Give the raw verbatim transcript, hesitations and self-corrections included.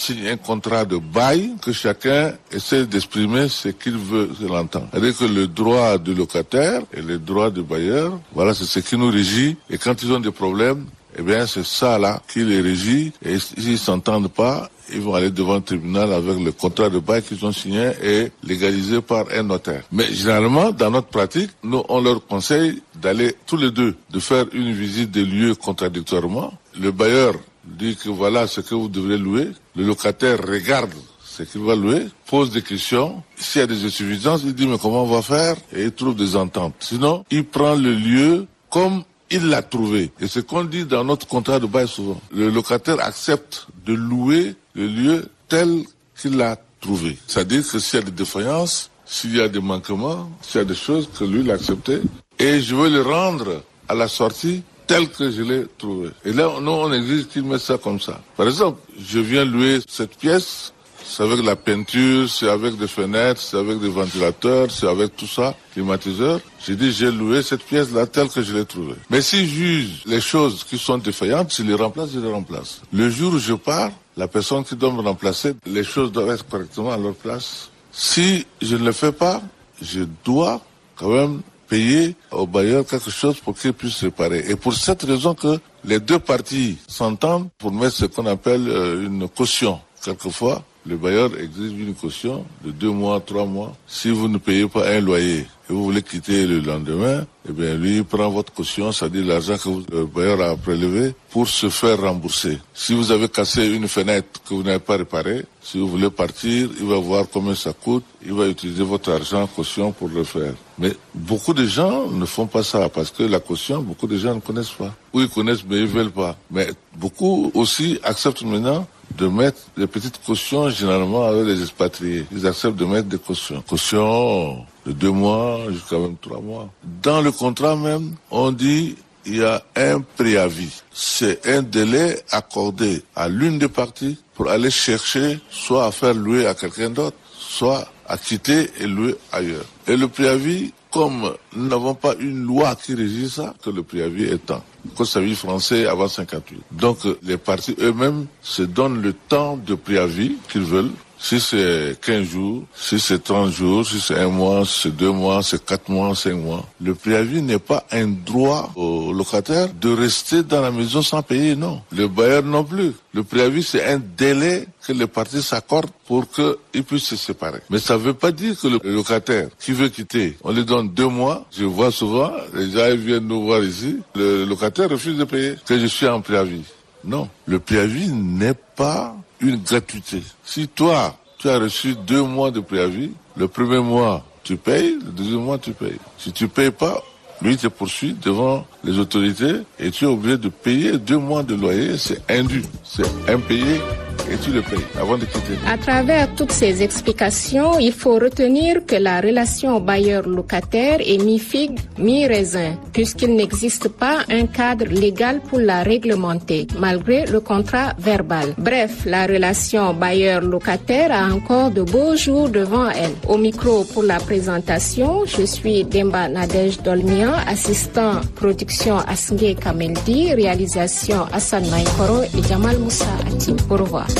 signe un contrat de bail, que chacun essaie d'exprimer ce qu'il veut, ce qu'il entend. C'est-à-dire que le droit du locataire et le droit du bailleur, voilà, c'est ce qui nous régit. Et quand ils ont des problèmes, eh bien, c'est ça là qui les régit. Et s'ils s'entendent pas, ils vont aller devant le tribunal avec le contrat de bail qu'ils ont signé et légalisé par un notaire. Mais généralement, dans notre pratique, nous, on leur conseille d'aller tous les deux, de faire une visite des lieux contradictoirement. Le bailleur dit que voilà ce que vous devrez louer. Le locataire regarde ce qu'il va louer, pose des questions. S'il y a des insuffisances, il dit mais comment on va faire? Et il trouve des ententes. Sinon, il prend le lieu comme il l'a trouvé. Et c'est ce qu'on dit dans notre contrat de bail souvent. Le locataire accepte de louer le lieu tel qu'il l'a trouvé. C'est-à-dire que s'il y a des défaillances, s'il y a des manquements, s'il y a des choses que lui l'a accepté, et je veux le rendre à la sortie tel que je l'ai trouvé. Et là, nous, on exige qu'il mette ça comme ça. Par exemple, je viens louer cette pièce, c'est avec la peinture, c'est avec des fenêtres, c'est avec des ventilateurs, c'est avec tout ça, climatiseur. J'ai dit, j'ai loué cette pièce-là telle que je l'ai trouvée. Mais si je juge les choses qui sont défaillantes, je les remplace, je les remplace. Le jour où je pars, la personne qui doit me remplacer, les choses doivent être correctement à leur place. Si je ne le fais pas, je dois quand même payer au bailleur quelque chose pour qu'il puisse se réparer. Et pour cette raison que les deux parties s'entendent pour mettre ce qu'on appelle euh, une caution. Quelquefois, le bailleur exige une caution de deux mois, trois mois. Si vous ne payez pas un loyer et vous voulez quitter le lendemain, eh bien, lui, il prend votre caution, c'est-à-dire l'argent que vous, le bailleur a prélevé pour se faire rembourser. Si vous avez cassé une fenêtre que vous n'avez pas réparée, si vous voulez partir, il va voir combien ça coûte, il va utiliser votre argent caution pour le faire. Mais beaucoup de gens ne font pas ça parce que la caution, beaucoup de gens ne connaissent pas. Ou ils connaissent mais ils veulent pas. Mais beaucoup aussi acceptent maintenant de mettre des petites cautions généralement avec les expatriés. Ils acceptent de mettre des cautions. Cautions de deux mois jusqu'à même trois mois. Dans le contrat même, on dit il y a un préavis. C'est un délai accordé à l'une des parties pour aller chercher soit à faire louer à quelqu'un d'autre, soit à quitter et louer ailleurs. Et le préavis, comme nous n'avons pas une loi qui régit ça, que le préavis est un code civil français avant cinquante-huit. Donc les parties eux-mêmes se donnent le temps de préavis qu'ils veulent. Si c'est quinze jours, si c'est trente jours, si c'est un mois, si c'est deux mois, c'est quatre mois, cinq mois. Le préavis n'est pas un droit au locataire de rester dans la maison sans payer, non. Le bailleur non plus. Le préavis, c'est un délai que les parties s'accordent pour qu'ils puissent se séparer. Mais ça ne veut pas dire que le locataire qui veut quitter, on lui donne deux mois. Je vois souvent, les gens viennent nous voir ici, le locataire refuse de payer, que je suis en préavis. Non, le préavis n'est pas une gratuité. Si toi, tu as reçu deux mois de préavis, le premier mois, tu payes, le deuxième mois, tu payes. Si tu ne payes pas, lui te poursuit devant les autorités et tu es obligé de payer deux mois de loyer. C'est indu, c'est impayé et tu le payes avant de quitter. À travers toutes ces explications, il faut retenir que la relation bailleur-locataire est mi-figue, mi-raisin, puisqu'il n'existe pas un cadre légal pour la réglementer, malgré le contrat verbal. Bref, la relation bailleur-locataire a encore de beaux jours devant elle. Au micro pour la présentation, je suis Demba Nadej Dolmian, assistant production Asnge Kameldi, réalisation Hassan Maïkoro et Jamal Moussa Atim. Au revoir.